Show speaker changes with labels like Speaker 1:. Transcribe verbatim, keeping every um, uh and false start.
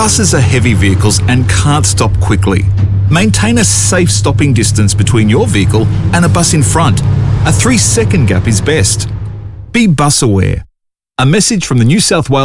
Speaker 1: Buses are heavy vehicles and can't stop quickly. Maintain a safe stopping distance between your vehicle and a bus in front. A three-second gap is best. Be bus aware. A message from the New South Wales